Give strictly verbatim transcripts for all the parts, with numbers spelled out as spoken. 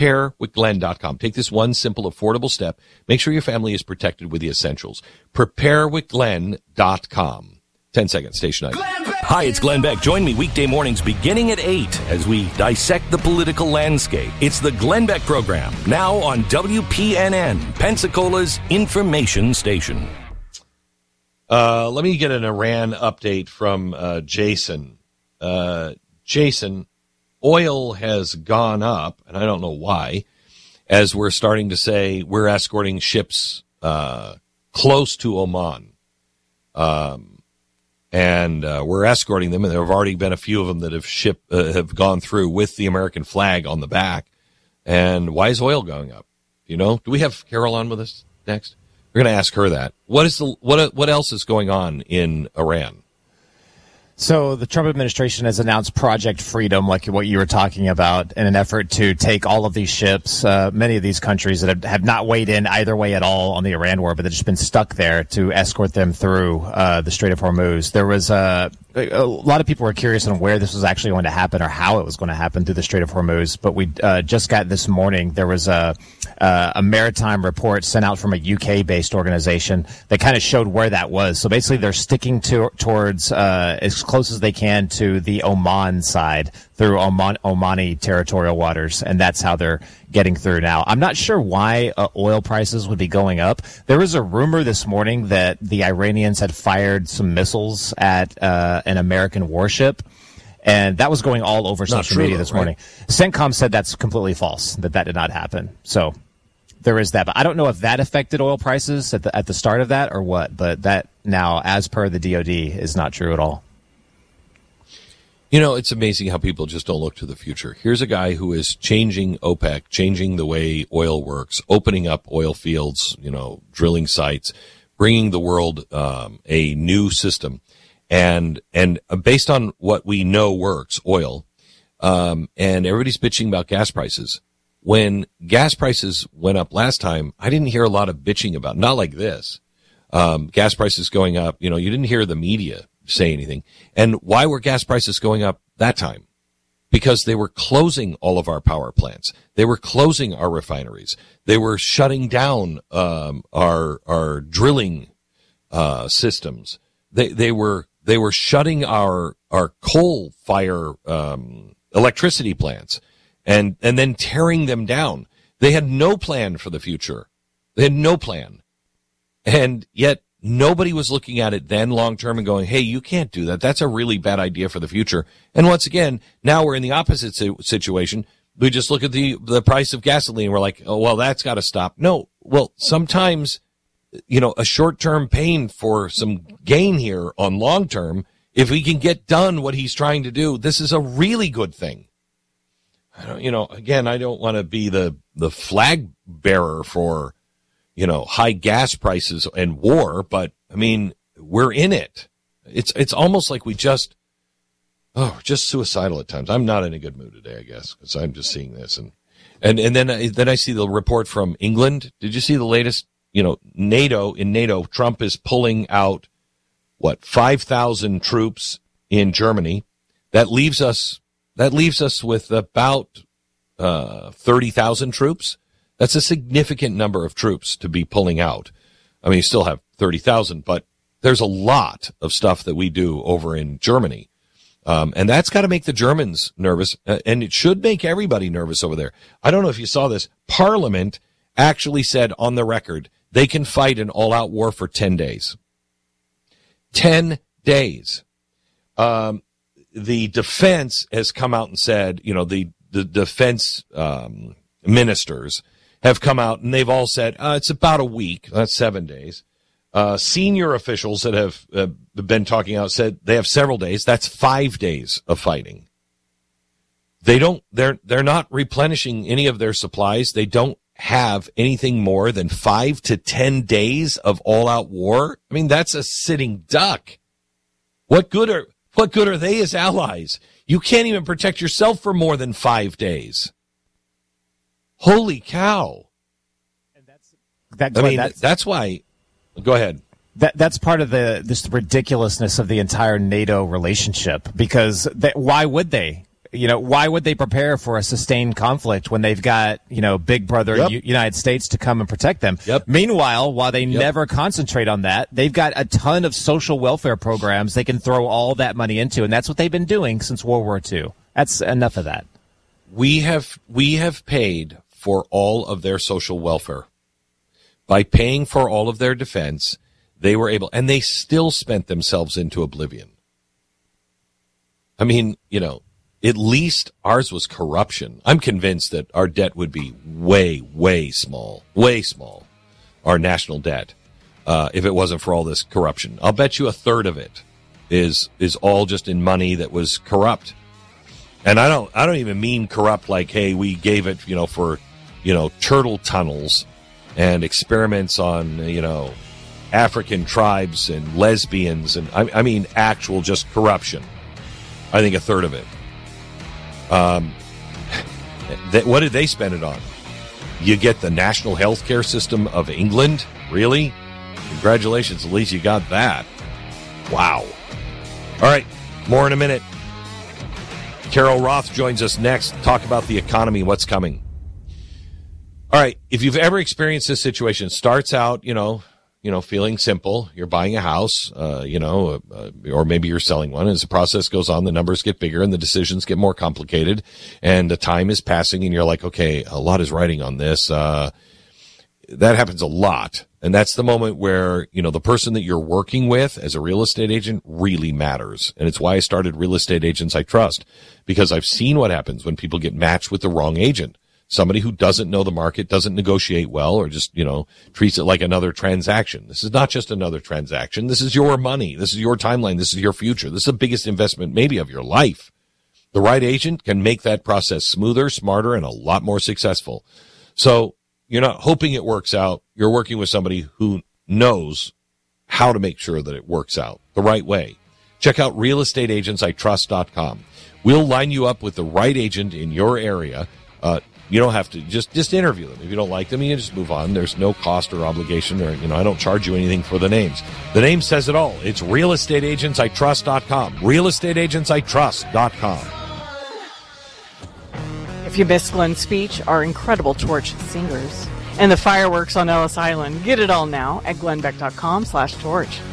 prepare with glenn dot com. Take this one simple, affordable step. Make sure your family is protected with the essentials. prepare with glenn dot com. ten seconds, station nine. Hi, it's Glenn Beck. Join me weekday mornings beginning at eight as we dissect the political landscape. It's the Glenn Beck Program, now on W P N N, Pensacola's information station. Uh, let me get an Iran update from uh, Jason. Uh, Jason, oil has gone up, and I don't know why, as we're starting to say we're escorting ships uh, close to Oman. Um, and uh, we're escorting them, and there have already been a few of them that have ship uh, have gone through with the American flag on the back. And why is oil going up? You know, do we have Carol on with us next? We're going to ask her that. What is the what? What else is going on in Iran? So the Trump administration has announced Project Freedom, like what you were talking about, in an effort to take all of these ships, uh, many of these countries that have, have not weighed in either way at all on the Iran war, but they've just been stuck there, to escort them through uh, the Strait of Hormuz. There was uh, a lot of people were curious on where this was actually going to happen or how it was going to happen through the Strait of Hormuz, but we uh, just got this morning, there was a, uh, a maritime report sent out from a U K-based organization that kind of showed where that was. So basically they're sticking to, towards uh, as close as they can to the Oman side through Oman, Omani territorial waters, and that's how they're getting through now. I'm not sure why uh, oil prices would be going up. There was a rumor this morning that the Iranians had fired some missiles at uh, an American warship, and that was going all over social media this morning. CENTCOM said that's completely false, that that did not happen. So there is that, but I don't know if that affected oil prices at the at the start of that or what, but that now, as per the D O D, is not true at all. You know, it's amazing how people just don't look to the future. Here's a guy who is changing OPEC, changing the way oil works, opening up oil fields, you know, drilling sites, bringing the world um, a new system. And and based on what we know works, oil, um, and everybody's bitching about gas prices. When gas prices went up last time, I didn't hear a lot of bitching about, not like this. Um, gas prices going up, you know, you didn't hear the media say anything. And why were gas prices going up that time? Because they were closing all of our power plants. They were closing our refineries. They were shutting down um, our our drilling uh, systems. They they were they were shutting our our coal fire um, electricity plants and and then tearing them down. They had no plan for the future. They had no plan, and yet nobody was looking at it then long term and going, hey, you can't do that. That's a really bad idea for the future. And once again, now we're in the opposite situation. We just look at the, the price of gasoline. And we're like, oh, well, that's got to stop. No, well, sometimes, you know, a short term pain for some gain here on long term, if we can get done what he's trying to do, this is a really good thing. I don't, you know, again, I don't want to be the, the flag bearer for, you know, high gas prices and war, but I mean, we're in it. It's, it's almost like we just, oh, just suicidal at times. I'm not in a good mood today, I guess, because I'm just seeing this. And, and, and then, I, then I see the report from England. Did you see the latest, you know, NATO, in NATO, Trump is pulling out, what, five thousand troops in Germany. That leaves us, that leaves us with about, uh, thirty thousand troops. That's a significant number of troops to be pulling out. I mean, you still have thirty thousand, but there's a lot of stuff that we do over in Germany. Um, and that's got to make the Germans nervous, uh, and it should make everybody nervous over there. I don't know if you saw this. Parliament actually said on the record they can fight an all-out war for ten days. ten days. Um, the defense has come out and said, you know, the, the defense um, ministers have come out and they've all said, uh, it's about a week. That's seven days. Uh, senior officials that have uh, been talking out said they have several days. That's five days of fighting. They don't, they're, they're not replenishing any of their supplies. They don't have anything more than five to ten days of all out war. I mean, that's a sitting duck. What good are, what good are they as allies? You can't even protect yourself for more than five days. Holy cow. And that's, that's I why mean, that's, that's why, go ahead. That that's part of the this ridiculousness of the entire NATO relationship, because they, why would they? you know, why would they prepare for a sustained conflict when they've got, you know, Big Brother Yep. U- United States to come and protect them? Yep. Meanwhile, while they Yep. never concentrate on that, they've got a ton of social welfare programs they can throw all that money into, and that's what they've been doing since World War Two. That's enough of that. We have we have paid for all of their social welfare. By paying for all of their defense, they were able, and they still spent themselves into oblivion. I mean, you know, at least ours was corruption. I'm convinced that our debt would be way, way small, way small, our national debt, uh, if it wasn't for all this corruption. I'll bet you a third of it is is all just in money that was corrupt. And I don't I don't even mean corrupt like, hey, we gave it, you know, for, you know, turtle tunnels and experiments on, you know, African tribes and lesbians. And I, I mean actual just corruption. I think a third of it. Um, that, what did they spend it on? You get the national health care system of England? Really? Congratulations, at least you got that. Wow. All right, more in a minute. Carol Roth joins us next. Talk about the economy, what's coming. All right, if you've ever experienced this situation, it starts out, you know, you know, feeling simple. You're buying a house, uh, you know, uh, or maybe you're selling one. As the process goes on, the numbers get bigger and the decisions get more complicated, and the time is passing, and you're like, okay, a lot is riding on this. Uh, that happens a lot. And that's the moment where, you know, the person that you're working with as a real estate agent really matters. And it's why I started Real Estate Agents I Trust, because I've seen what happens when people get matched with the wrong agent. Somebody who doesn't know the market, doesn't negotiate well, or just, you know, treats it like another transaction. This is not just another transaction. This is your money. This is your timeline. This is your future. This is the biggest investment maybe of your life. The right agent can make that process smoother, smarter, and a lot more successful. So you're not hoping it works out. You're working with somebody who knows how to make sure that it works out the right way. Check out real estate agents I trust dot com. We'll line you up with the right agent in your area. Uh, You don't have to just, just interview them. If you don't like them, you can just move on. There's no cost or obligation, or, you know, I don't charge you anything for the names. The name says it all. It's real estate agents I trust dot com. real estate agents I trust dot com. If you missed Glenn's speech, our incredible Torch singers, and the fireworks on Ellis Island, get it all now at glennbeck.com slash torch.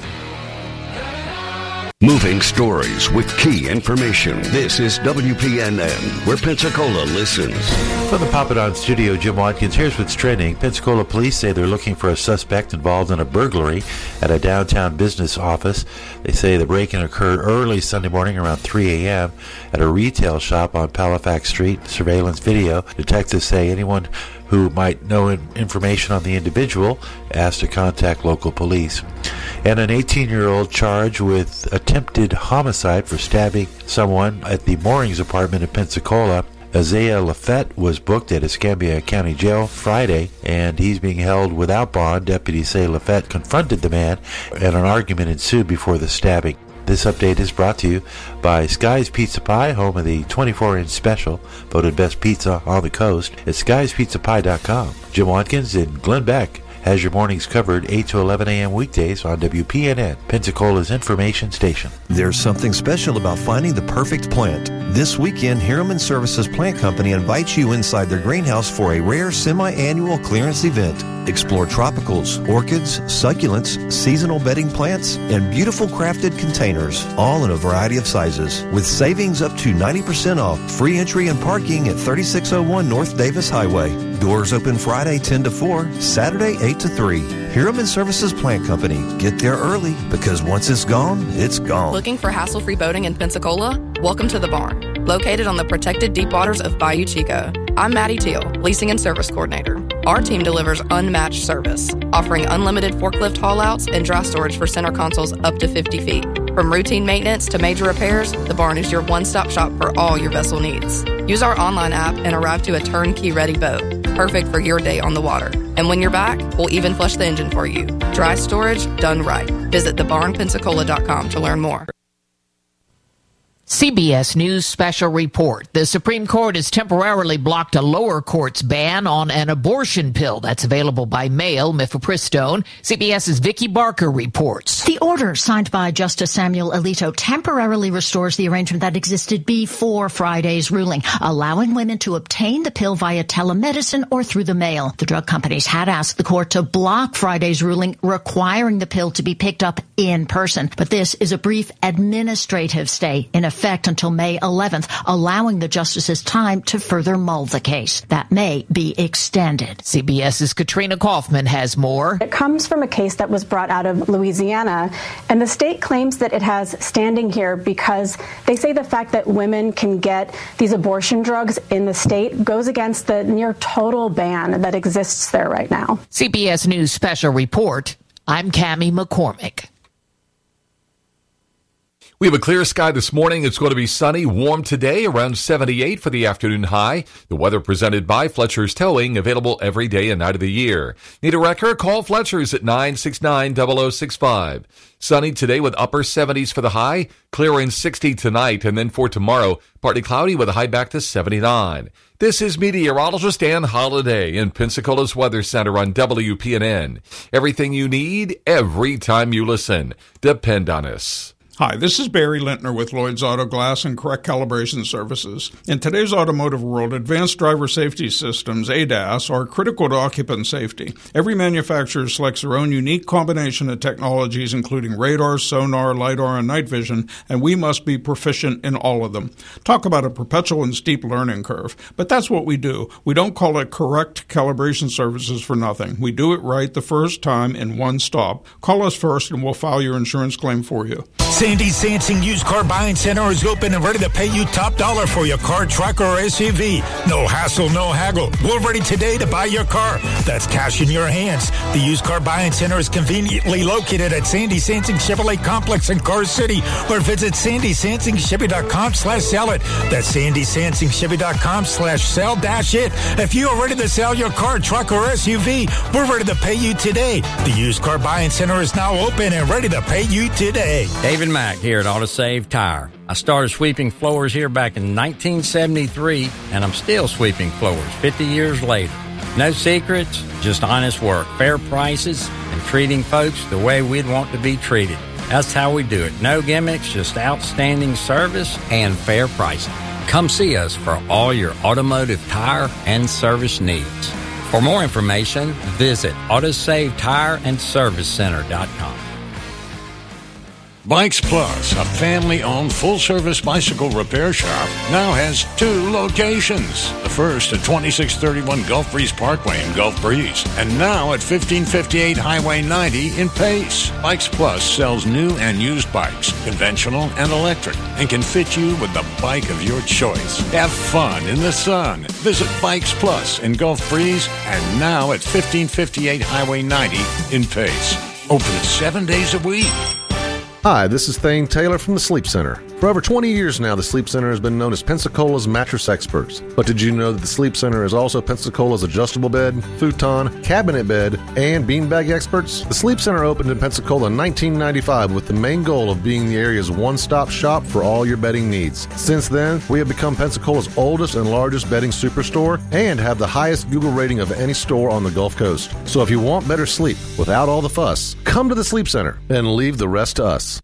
Moving stories with key information. This is W P N N, where Pensacola listens. From the Papadon studio, Jim Watkins, here's what's trending. Pensacola police say they're looking for a suspect involved in a burglary at a downtown business office. They say the break-in occurred early Sunday morning around three a.m. at a retail shop on Palafax Street. Surveillance video. Detectives say anyone who might know information on the individual asked to contact local police. And an eighteen-year-old charged with attempted homicide for stabbing someone at the Moorings apartment in Pensacola. Isaiah Lafette was booked at Escambia County Jail Friday, and he's being held without bond. Deputies say Lafette confronted the man, and an argument ensued before the stabbing. This update is brought to you by Sky's Pizza Pie, home of the twenty-four inch special, voted best pizza on the coast at skies pizza pie dot com. Jim Watkins in Glenn Beck has your mornings covered eight to eleven a.m. weekdays on W P N N, Pensacola's information station. There's something special about finding the perfect plant. This weekend, Harriman Services Plant Company invites you inside their greenhouse for a rare semi-annual clearance event. Explore tropicals, orchids, succulents, seasonal bedding plants, and beautiful crafted containers, all in a variety of sizes. With savings up to ninety percent off, free entry and parking at thirty-six oh one North Davis Highway. Doors open Friday ten to four, Saturday eight to three. Harriman Services Plant Company. Get there early, because once it's gone, it's gone. Looking for hassle-free boating in Pensacola? Welcome to the Barn, located on the protected deep waters of Bayou Chico. I'm Maddie Teal, Leasing and Service Coordinator. Our team delivers unmatched service, offering unlimited forklift haul-outs and dry storage for center consoles up to fifty feet. From routine maintenance to major repairs, the Barn is your one-stop shop for all your vessel needs. Use our online app and arrive to a turnkey-ready boat, perfect for your day on the water. And when you're back, we'll even flush the engine for you. Dry storage done right. Visit the barn pensacola dot com to learn more. C B S News special report. The Supreme Court has temporarily blocked a lower court's ban on an abortion pill that's available by mail, mifepristone. CBS's Vicki Barker reports. The order signed by Justice Samuel Alito temporarily restores the arrangement that existed before Friday's ruling, allowing women to obtain the pill via telemedicine or through the mail. The drug companies had asked the court to block Friday's ruling requiring the pill to be picked up in person. But this is a brief administrative stay in effect until May eleventh, allowing the justices time to further mull the case. That may be extended. CBS's Katrina Kaufman has more. It comes from a case that was brought out of Louisiana, and the state claims that it has standing here because they say the fact that women can get these abortion drugs in the state goes against the near total ban that exists there right now. C B S News special report. I'm Cammie McCormick. We have a clear sky this morning. It's going to be sunny, warm today, around seventy-eight for the afternoon high. The weather presented by Fletcher's Towing, available every day and night of the year. Need a wrecker? Call Fletcher's at nine six nine, zero zero six five. Sunny today with upper seventies for the high, clear in sixty tonight, and then for tomorrow, partly cloudy with a high back to seventy-nine. This is meteorologist Ann Holiday in Pensacola's Weather Center on W P N N. Everything you need, every time you listen. Depend on us. Hi, this is Barry Lintner with Lloyd's Auto Glass and Correct Calibration Services. In today's automotive world, advanced driver safety systems, A D A S, are critical to occupant safety. Every manufacturer selects their own unique combination of technologies, including radar, sonar, LiDAR, and night vision, and we must be proficient in all of them. Talk about a perpetual and steep learning curve. But that's what we do. We don't call it Correct Calibration Services for nothing. We do it right the first time in one stop. Call us first and we'll file your insurance claim for you. Sandy Sansing Used Car Buying Center is open and ready to pay you top dollar for your car, truck, or S U V. No hassle, no haggle. We're ready today to buy your car. That's cash in your hands. The Used Car Buying Center is conveniently located at Sandy Sansing Chevrolet Complex in Car City, or visit sandy sansing chevy dot com slash sell it. That's sandy sansing chevy dot com slash sell dash it. If you are ready to sell your car, truck, or S U V, we're ready to pay you today. The Used Car Buying Center is now open and ready to pay you today. David Mack here at AutoSave Tire. I started sweeping floors here back in nineteen seventy-three, and I'm still sweeping floors fifty years later. No secrets, just honest work, fair prices, and treating folks the way we'd want to be treated. That's how we do it. No gimmicks, just outstanding service and fair pricing. Come see us for all your automotive tire and service needs. For more information, visit autosave tire and service center dot com. Bikes Plus, a family-owned full-service bicycle repair shop, now has two locations. The first at twenty-six thirty-one Gulf Breeze Parkway in Gulf Breeze, and now at fifteen fifty-eight Highway ninety in Pace. Bikes Plus sells new and used bikes, conventional and electric, and can fit you with the bike of your choice. Have fun in the sun. Visit Bikes Plus in Gulf Breeze, and now at fifteen fifty-eight Highway ninety in Pace. Open seven days a week. Hi, this is Thane Taylor from the Sleep Center. For over twenty years now, the Sleep Center has been known as Pensacola's mattress experts. But did you know that the Sleep Center is also Pensacola's adjustable bed, futon, cabinet bed, and beanbag experts? The Sleep Center opened in Pensacola in nineteen ninety-five with the main goal of being the area's one-stop shop for all your bedding needs. Since then, we have become Pensacola's oldest and largest bedding superstore and have the highest Google rating of any store on the Gulf Coast. So if you want better sleep without all the fuss, come to the Sleep Center and leave the rest to us.